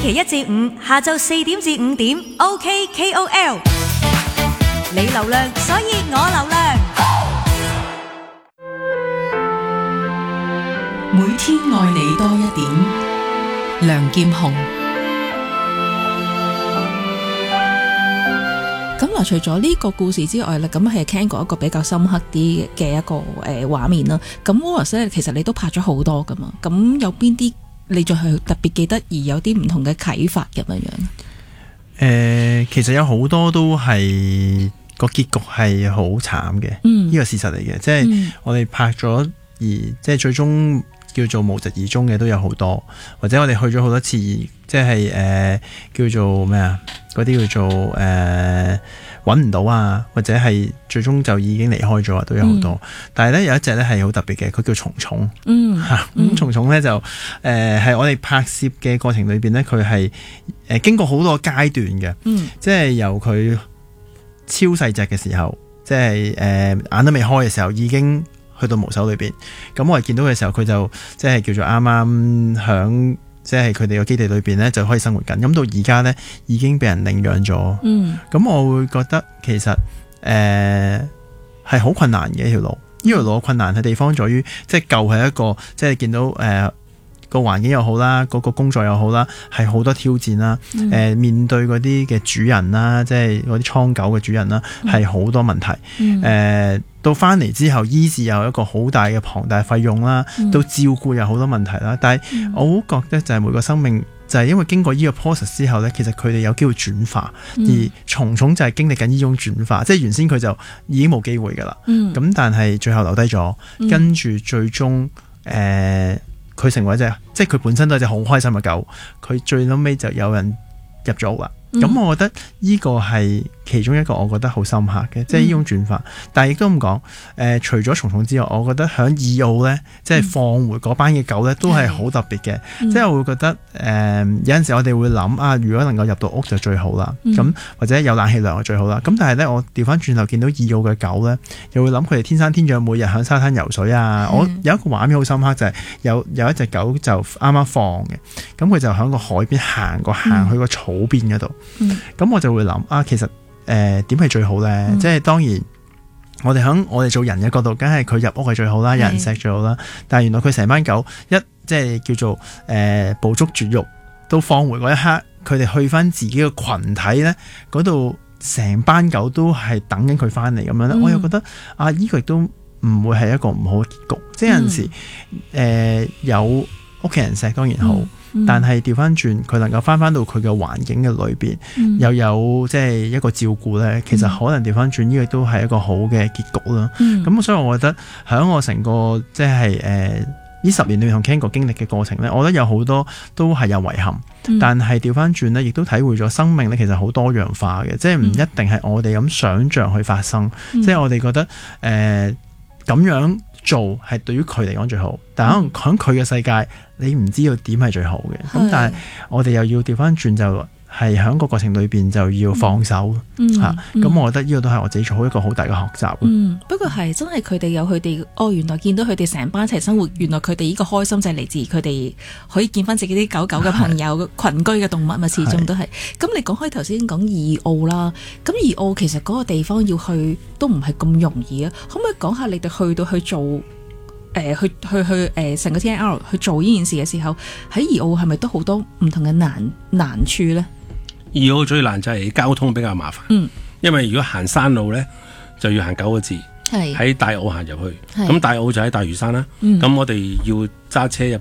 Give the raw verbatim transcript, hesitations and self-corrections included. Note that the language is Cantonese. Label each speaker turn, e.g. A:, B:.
A: 期一至五下晝四點至五點 ，OK K O L。你流量，所以我流量。
B: 每天愛你多一點，梁劍虹。咁嗱，除咗呢個故事之外咧，咁係聽過一個比較深刻啲嘅一個誒畫面啦。咁 Wallace 咧，其實你都拍咗好多噶嘛。咁有邊啲你再係特別記得而有啲唔同嘅啟發咁樣樣？誒、
C: 呃，其實有好多都係個結局係好慘嘅，呢、嗯、個事實嚟嘅。即係我哋拍咗而即係最終叫做無疾而終嘅都有好多，或者我哋去咗好多次，即係誒、呃、叫做咩啊？嗰啲叫做誒揾唔到啊，或者係最終就已經離開咗，都有好多。嗯、但係咧有一隻咧係好特別嘅，佢叫蟲蟲。嗯，嚇咁蟲蟲咧就誒係、呃、我哋拍攝嘅過程裏邊咧，佢係誒經過好多階段嘅。嗯，即係由佢超細隻嘅時候，即係誒、呃、眼都未開嘅時候，已經去到無手裏邊。咁我哋見到嘅時候，佢就即係叫做啱啱響。即係佢哋個基地裏邊咧就可以生活緊，咁到而家咧已經俾人領養咗。嗯，咁我會覺得其實誒係好困難嘅一條路。呢條路困難嘅地方在於，即係舊係一個即係見到誒、呃、個環境又好啦，嗰、嗰個工作又好啦，係好多挑戰啦。誒、嗯呃、面對嗰啲嘅主人啦，即係嗰啲倉狗嘅主人啦，係好、嗯、多問題。誒、嗯。呃到翻嚟之後，醫治有一個好大嘅龐大費用啦，嗯、到照顧有好多問題啦。但係我好覺得就係每個生命就係因為經過呢個 process 之後呢，其實佢哋有機會轉化，嗯、而蟲蟲就係經歷緊呢種轉化，即係原先佢就已經冇機會噶啦。咁、嗯、但係最後留低咗，嗯、跟住最終誒佢成為一隻，即係佢本身都係隻好開心嘅狗，佢最後尾就有人入咗屋啦。咁、嗯、我覺得呢個係其中一個我覺得好深刻嘅，即係呢種轉化。嗯、但係亦都咁講，誒、呃，除咗蟲蟲之外，我覺得響二澳咧，即係放回嗰班嘅狗咧，都係好特別嘅。嗯、即係我會覺得，誒、呃，有陣時我哋會諗啊，如果能夠入到屋就最好啦。咁、嗯、或者有冷氣涼就最好啦。咁但係咧，我調翻轉頭見到二澳嘅狗咧，又會諗佢哋天生天養，每日響沙灘游水啊。嗯、我有一個畫面好深刻，就係、是、有有一隻狗就啱啱放嘅，咁佢就響個海邊行過行去個草邊嗰度。咁、嗯、我就會諗啊，其實誒點係最好咧？嗯、即係當然，我哋響我哋做人嘅角度，梗係佢入屋係最好啦，有人錫最好啦。是但係原來佢成班狗一即係叫做誒捕捉絕育，到放回嗰一刻，佢哋去翻自己嘅群體咧，嗰度成班狗都係等緊佢翻嚟咁樣咧。嗯、我又覺得啊，呢、這個亦都唔會係一個唔好嘅結局。即係有陣時誒、呃、有屋企人錫當然好。嗯嗯、但係調翻轉，佢能夠翻翻到佢嘅環境嘅裏邊，嗯、又有即係一個照顧咧，其實可能調翻轉呢個都係一個好嘅結局啦。咁、嗯、所以我覺得喺我成個即係誒呢十年裏同 Ken 哥經歷嘅過程咧，我覺得有好多都係有遺憾，嗯、但係調翻轉咧，亦都體會咗生命咧其實好多樣化嘅，即係唔一定係我哋咁想像去發生，嗯、即係我哋覺得誒咁、呃、樣做係對於佢嚟講最好，但可能喺佢嘅世界，你唔知道點係最好嘅。咁是但係我哋又要調翻轉，就係喺個過程裏邊就要放手嚇。咁、嗯啊嗯、我覺得呢個都係我自己做好一個好大嘅學習。
B: 嗯，不過係真係佢哋有佢哋哦，原來見到佢哋成班一齊生活，原來佢哋呢個開心就係嚟自佢哋可以見翻自己啲狗狗嘅朋友、是群居嘅動物嘛，始終都係。咁是你講開頭先講二澳啦，咁二澳其實嗰個地方要去都唔係咁容易啊，可唔可以講下你哋去到去做？誒、呃，去去去誒，成、呃、個 T N L 去做呢件事嘅時候，喺二澳係咪都好多唔同嘅難難處咧？
D: 二澳最難就係交通比較麻煩，嗯，因為如果行山路咧，就要行九個字，係喺大澳行入去，咁是大澳就喺大嶼山啦，咁、嗯、我哋要揸車入